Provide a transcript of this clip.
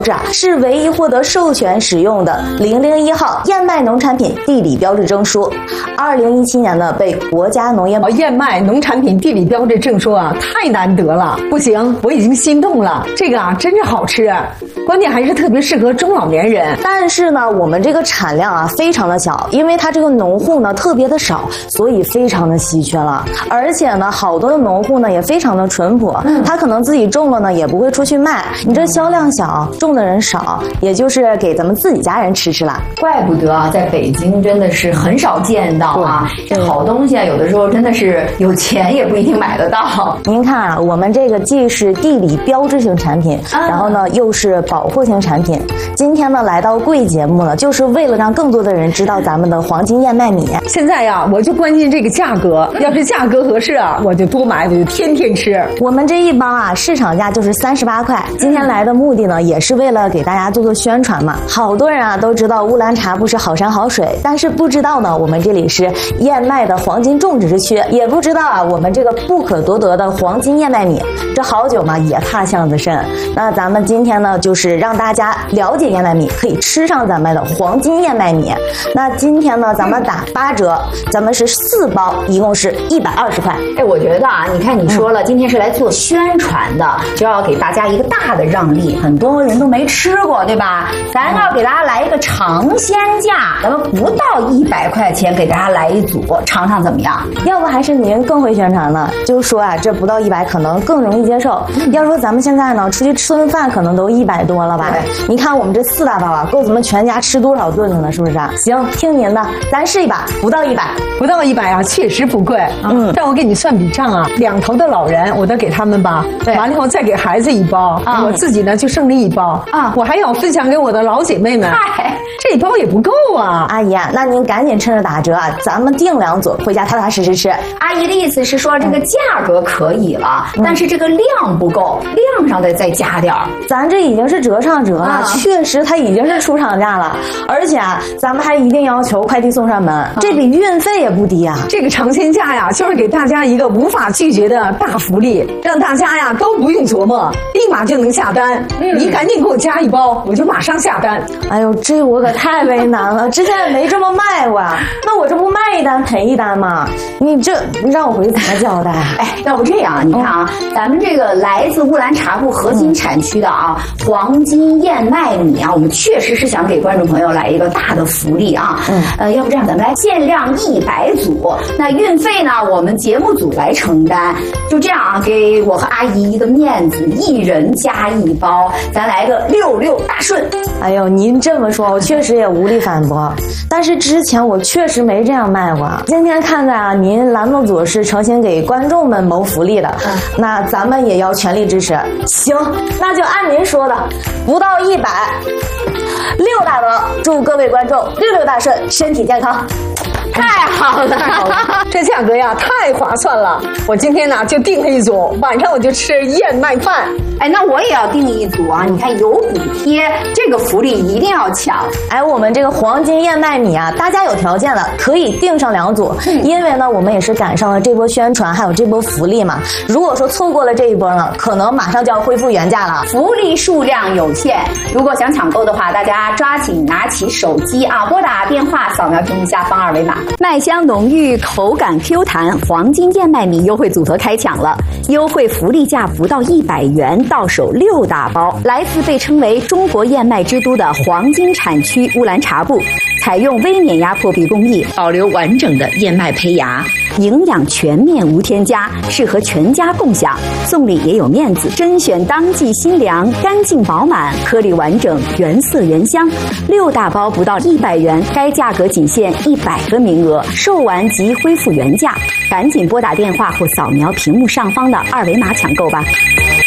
是唯一获得授权使用的001号燕麦农产品地理标志证书。2017年呢，被国家农业燕麦农产品地理标志证书啊，太难得了！不行，我已经心动了。这个啊，真是好吃，关键还是特别适合中老年人。 但是呢，我们这个产量啊非常的小，因为它这个农户呢特别的少，所以非常的稀缺了。而且呢，好多的农户呢也非常的淳朴，他可能自己种了呢也不会出去卖。你这销量小，种的人少，也就是给咱们自己家人吃了。 怪不得啊，在北京真的是很少见到啊，这好东西啊，有的时候真的是有钱也不一定买得到。 您看啊，我们这个既是地理标志性产品，然后呢又是保护性产品。今天呢来到贵节目呢，就是为了让更多的人知道咱们的黄金燕麦米。 现在呀，我就关心这个价格，要是价格合适啊，我就多买，我就天天吃。 我们这一包啊，市场价就是38块。今天来的目的呢，也是为了给大家做宣传嘛。好多人啊都知道乌兰察布是好山好水，但是不知道呢，我们这里是燕麦的黄金种植之区，也不知道啊，我们这个不可多得的黄金燕麦米，这好酒嘛也怕巷子深。那咱们今天呢，就是让大家了解燕麦米，可以吃上咱们的黄金燕麦米。那今天呢，咱们打8折，咱们是4包，一共是120块。 哎，我觉得啊，你看你说了，今天是来做宣传的，就要给大家一个大的让利，很多人都没吃过，对吧？咱要给大家来一个尝鲜价，咱们不到100块钱给大家来一组，尝尝怎么样？ 要不还是您更会宣传呢？就说啊，这不到100可能更容易接受。要说咱们现在呢，出去吃顿饭可能都100多了吧？你看我们这4大包啊，够咱们全家吃多少顿了呢？是不是啊？行，听您的，咱试一把，不到100， 不到100啊，确实不贵。让我给你算笔账啊，两头的老人我都给他们吧，对，完了以后再给孩子1包，我自己呢就剩了1包啊，我还要分享给我的老姐妹们。 嗨， 这1包也不够啊， 阿姨啊，那您赶紧趁着打折啊，咱们订2组，回家踏踏实实吃。 阿姨的意思是说，这个价格可以了，但是这个量不够，量上得再加点儿。 咱这已经是折上折了，确实它已经是出厂价了，而且啊，咱们还一定要求快递送上门，这比运费也不低啊。 这个尝鲜价呀，就是给大家一个无法拒绝的大福利，让大家呀都不用琢磨，立马就能下单。你赶紧给我加1包，我就马上下单。 哎呦，这我可太为难了，之前也没这么卖过，那我这不卖1单赔1单吗？你这让我回去怎么交代？ 哎，要不这样，你看啊，咱们这个来自乌兰察布核心产区的啊黄金燕麦米啊，我们确实是想给观众朋友来一个大的福利啊。要不这样，咱们来限量100组，那运费呢，我们节目组来承担。就这样啊，给我和阿姨一个面子，一人加1包，咱来个66大顺。 哎呦，您这么说，我确实也无力反驳。但是之前我确实没这样卖过。今天看在啊，您栏目组是诚心给观众们谋福利的，那咱们也要全力支持。行，那就按您说的，不到100，6大德，祝各位观众66大顺，身体健康。 太好了，太好了， 这价格呀太划算了。我今天呢就订了1组，晚上我就吃燕麦饭。 哎，那我也要订1组啊！你看有补贴，这个福利一定要抢。 哎，我们这个黄金燕麦米啊，大家有条件的可以订上2组，因为呢我们也是赶上了这波宣传，还有这波福利嘛。如果说错过了这一波呢，可能马上就要恢复原价了。 福利数量有限，如果想抢购的话，大家抓紧拿起手机啊，拨打电话，扫描屏幕下方2维码。麦香浓郁，口感 Q 弹，黄金燕麦米优惠组合开抢了，优惠福利价不到100元，到手6大包，来自被称为中国燕麦之都的黄金产区乌兰察布，采用微碾压破壁工艺，保留完整的燕麦胚芽，营养全面无添加，适合全家共享。送礼也有面子，甄选当季新粮，干净饱满，颗粒完整，原色原香。6大包不到100元，该价格仅限100个名额，售完即恢复原价。赶紧拨打电话或扫描屏幕上方的2维码抢购吧。